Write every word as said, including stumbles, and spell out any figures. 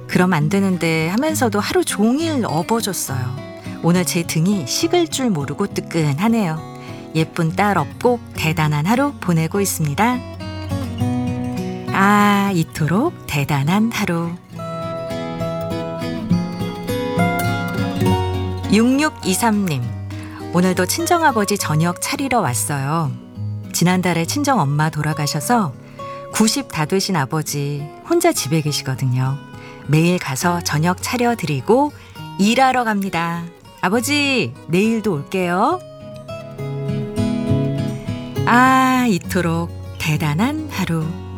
그럼 안 되는데 하면서도 하루 종일 업어줬어요. 오늘 제 등이 식을 줄 모르고 뜨끈하네요. 예쁜 딸 업고 대단한 하루 보내고 있습니다. 아, 이토록 대단한 하루. 육육이삼 님, 오늘도 친정아버지 저녁 차리러 왔어요. 지난달에 친정엄마 돌아가셔서 구십 다 되신 아버지 혼자 집에 계시거든요. 매일 가서 저녁 차려드리고 일하러 갑니다. 아버지, 내일도 올게요. 아, 이토록 대단한 하루.